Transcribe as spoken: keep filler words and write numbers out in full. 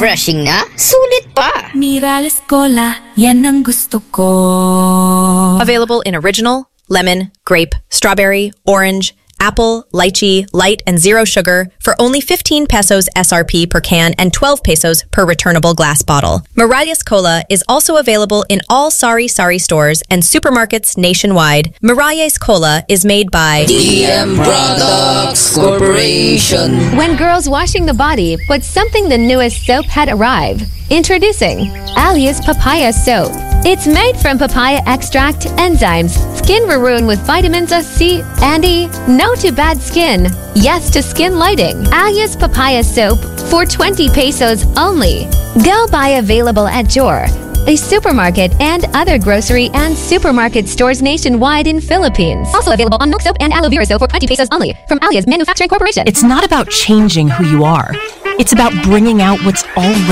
Refreshing na, sulit pa. Mirales Cola, yan ang gusto ko. Available in original, lemon, grape, strawberry, orange, apple, lychee, light, and zero sugar for only fifteen pesos S R P per can and twelve pesos per returnable glass bottle. Miralles Cola is also available in all Sari Sari stores and supermarkets nationwide. Miralles Cola is made by D M Products Corporation. When girls washing the body, but something the newest soap had arrived. Introducing Alias Papaya Soap. It's made from papaya extract, enzymes, skin maroon with vitamins C and E. No to bad skin. Yes to skin lighting. Alias Papaya Soap for twenty pesos only. Go buy available at Jor, a supermarket and other grocery and supermarket stores nationwide in Philippines. Also available on Milk Soap and Aloe Vera Soap for twenty pesos only from Alias Manufacturing Corporation. It's not about changing who you are. It's about bringing out what's already